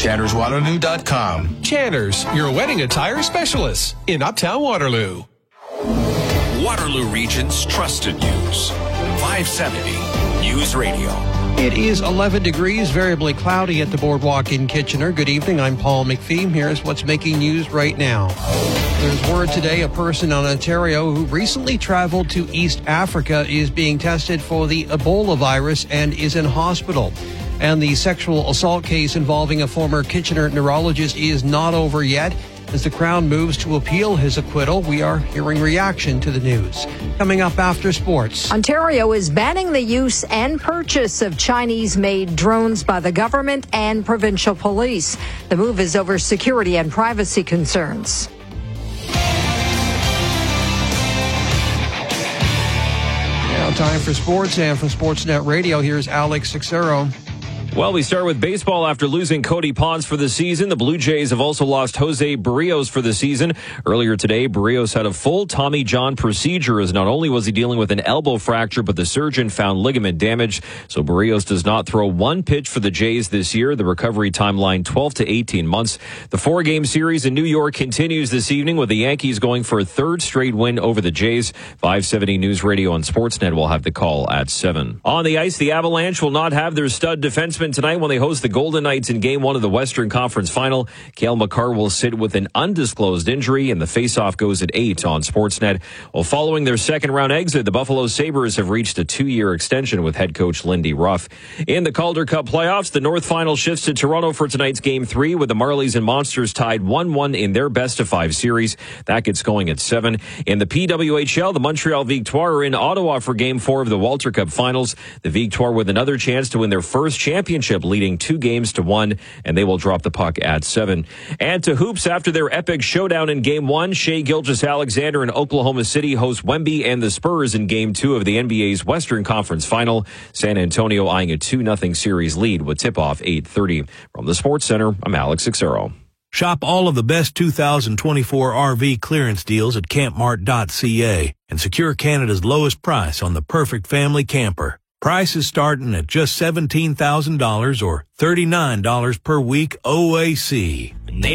ChannersWaterloo.com. Channers, your wedding attire specialists in Uptown Waterloo. Waterloo Region's trusted news. 570 News Radio. It is 11 degrees, variably cloudy at the boardwalk in Kitchener. Good evening, I'm Paul McPhee. Here's what's making news right now. There's word today a person in Ontario who recently traveled to East Africa is being tested for the Ebola virus and is in hospital. And the sexual assault case involving a former Kitchener neurologist is not over yet. As the Crown moves to appeal his acquittal, we are hearing reaction to the news. Coming up after sports. Ontario is banning the use and purchase of Chinese-made drones by the government and provincial police. The move is over security and privacy concerns. Now time for sports, and from Sportsnet Radio, here's Alex Sixero. Well, we start with baseball. After losing Cody Ponce for the season, the Blue Jays have also lost Jose Barrios for the season. Earlier today, Barrios had a full Tommy John procedure, as not only was he dealing with an elbow fracture, but the surgeon found ligament damage. So Barrios does not throw one pitch for the Jays this year. The recovery timeline, 12 to 18 months. The 4-game series in New York continues this evening with the Yankees going for a third straight win over the Jays. 570 News Radio and Sportsnet will have the call at 7. On the ice, the Avalanche will not have their stud defenseman tonight when they host the Golden Knights in Game 1 of the Western Conference Final. Cale Makar will sit with an undisclosed injury, and the faceoff goes at 8 on Sportsnet. Well, following their second-round exit, the Buffalo Sabres have reached a 2-year extension with head coach Lindy Ruff. In the Calder Cup playoffs, the North Final shifts to Toronto for tonight's Game 3, with the Marlies and Monsters tied 1-1 in their best-of-5 series. That gets going at 7. In the PWHL, the Montreal Victoire are in Ottawa for Game 4 of the Walter Cup Finals. The Victoire with another chance to win their first championship, leading 2-1, and they will drop the puck at 7. And to hoops, after their epic showdown in Game 1, Shai Gilgeous-Alexander and Oklahoma City host Wemby and the Spurs in Game 2 of the NBA's Western Conference Final. San Antonio eyeing a 2-0 series lead with tip-off 8:30. From the Sports Center, I'm Alex Sixero. Shop all of the best 2024 RV clearance deals at campmart.ca and secure Canada's lowest price on the perfect family camper. Prices starting at just $17,000 or $39 per week OAC.